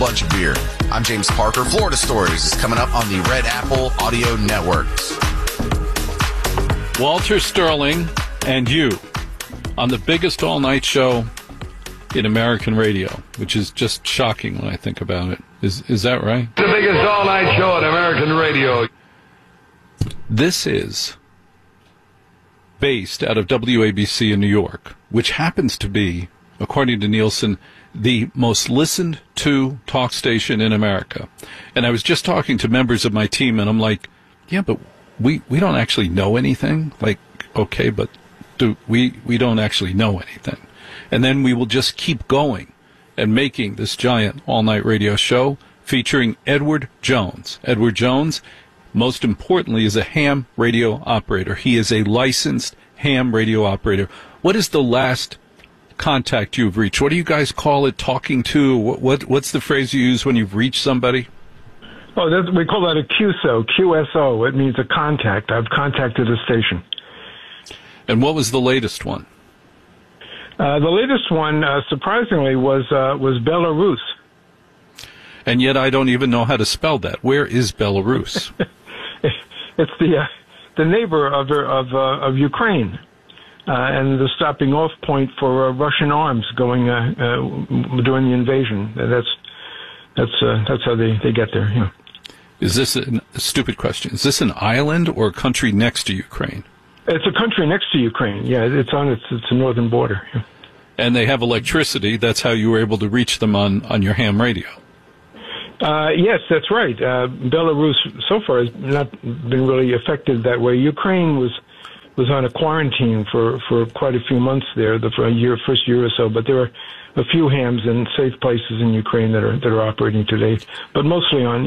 Bunch of beer. I'm James Parker. Florida Stories is coming up on the Red Apple Audio Network. Walter Sterling and you on the biggest all-night show in American radio, which is just shocking when I think about it. Is that right? The biggest all-night show in American radio. This is based out of WABC in New York, which happens to be, according to Nielsen, the most listened to talk station in America. And I was just talking to members of my team, and I'm like, yeah, but we don't actually know anything. Like, okay, but we don't actually know anything. And then we will just keep going and making this giant all-night radio show featuring Edward Jones. Edward Jones, most importantly, is a ham radio operator. He is a licensed ham radio operator. What is the last contact you've reached? What do you guys call it? Talking to? What's the phrase you use when you've reached somebody? Oh, we call that a QSO. QSO. It means a contact. I've contacted a station. And what was the latest one? The latest one, surprisingly, was Belarus. And yet I don't even know how to spell that. Where is Belarus? It's the neighbor of Ukraine. And the stopping off point for Russian arms going during the invasion. That's how they get there. Yeah. Is this a stupid question? Is this an island or a country next to Ukraine? It's a country next to Ukraine. Yeah, it's a northern border. Yeah. And they have electricity. That's how you were able to reach them on your ham radio. Yes, that's right. Belarus so far has not been really affected that way. Ukraine was on a quarantine for quite a few months there, first year or so. But there are a few hams in safe places in Ukraine that are operating today, but mostly on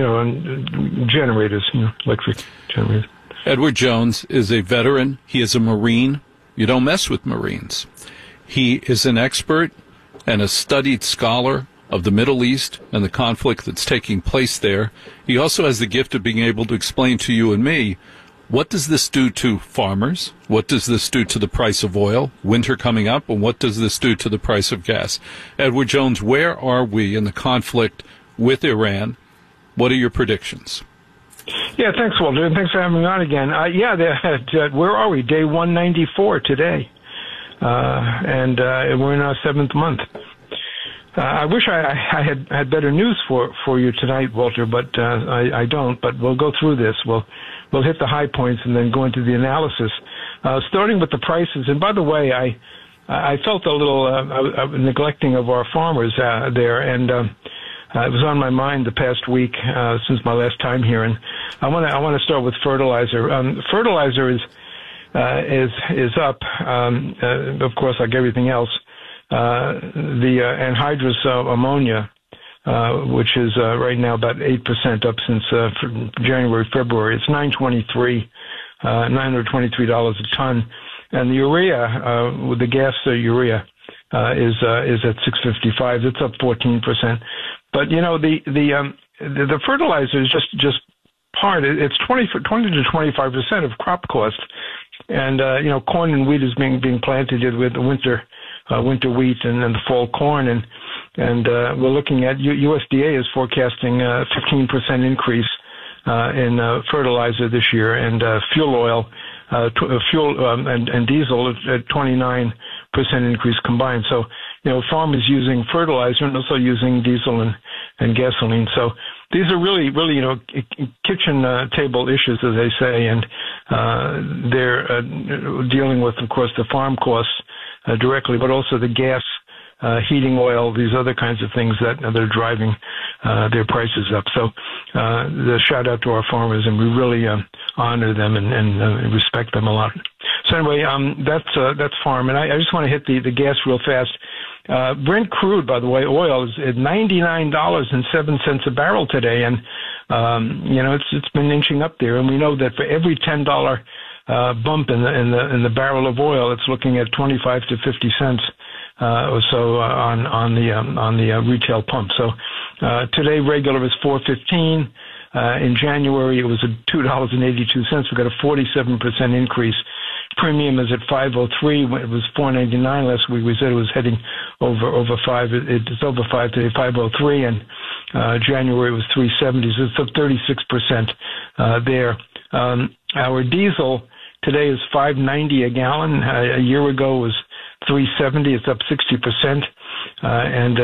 generators, electric generators. Edward Jones is a veteran. He is a Marine. You don't mess with Marines. He is an expert and a studied scholar of the Middle East and the conflict that's taking place there. He also has the gift of being able to explain to you and me, what does this do to farmers? What does this do to the price of oil, winter coming up? And what does this do to the price of gas? Edward Jones, where are we in the conflict with Iran? What are your predictions? Yeah, thanks, Walter, and thanks for having me on again. Where are we? Day 194 today, and we're in our 7th month. I wish I had better news for you tonight, Walter, but I don't. But we'll go through this. We'll hit the high points and then go into the analysis, starting with the prices. And by the way, I felt a little neglecting of our farmers there, and it was on my mind the past week since my last time here, and I want to start with fertilizer. Fertilizer is up, of course, like everything else. The anhydrous ammonia, which is right now about 8% up since January, February. It's $923 a ton, and the urea, with the gas urea, is at $655. It's up 14%. But the fertilizer is just part. It's 20 to 25% of crop cost, and corn and wheat is being planted with the winter wheat and then the fall corn, and we're looking at USDA is forecasting a 15% increase in fertilizer this year, and fuel oil, and diesel at 29% increase combined. So, farmers using fertilizer and also using diesel and gasoline. So these are really, kitchen table issues, as they say, and they're dealing with, of course, the farm costs directly, but also the gas, heating oil, these other kinds of things that are driving their prices up. So the shout out to our farmers, and we really honor them and respect them a lot. So anyway, that's farm, and I just want to hit the gas real fast. Brent crude, by the way, oil is at $99.07 a barrel today, and it's been inching up there, and we know that for every $10 bump in the barrel of oil, it's looking at 25 to 50 cents or so on the retail pump. So today regular is $4.15. In January it was at $2.82. We got a 47% increase. premium is at 503. It was 499 last week. We said it was heading over 5. It's over 5 today, 503, and January was 370. So it's up 36% there. Our diesel today is $5.90 a gallon. A year ago was $3.70. It's up 60%, and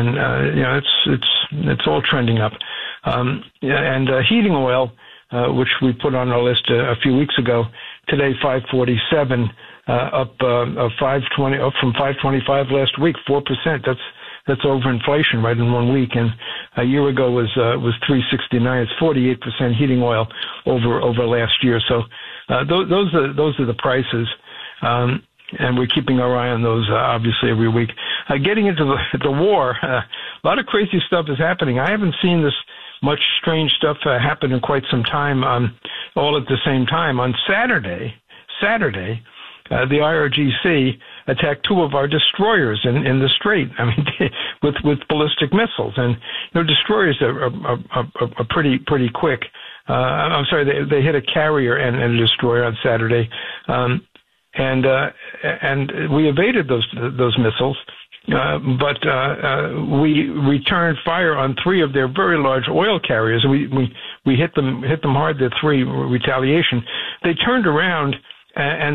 it's all trending up. Heating oil, which we put on our list a few weeks ago, today $5.47, up 5.20, up from $5.25 last week, 4%. That's over inflation right in 1 week, and a year ago was $3.69. It's 48% heating oil over last year. So those are the prices. And we're keeping our eye on those, obviously, every week. Getting into the war, a lot of crazy stuff is happening. I haven't seen this much strange stuff happen in quite some time, all at the same time. On Saturday, the IRGC attacked 2 of our destroyers in the Strait. I mean, with ballistic missiles, and destroyers are pretty quick. I'm sorry, they hit a carrier and a destroyer on Saturday. And we evaded those missiles, but we returned fire on 3 of their very large oil carriers. We hit them hard. The 3 retaliation. They turned around and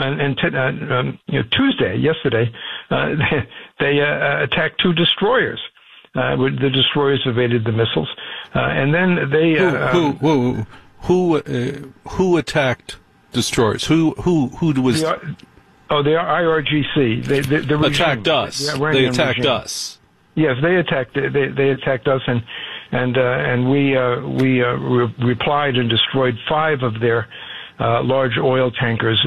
yesterday, they attacked 2 destroyers. The destroyers evaded the missiles, and then they who attacked destroyers? Who was the IRGC? They attacked us. They attacked us. Yes, they attacked us, and we replied and destroyed 5 of their large oil tankers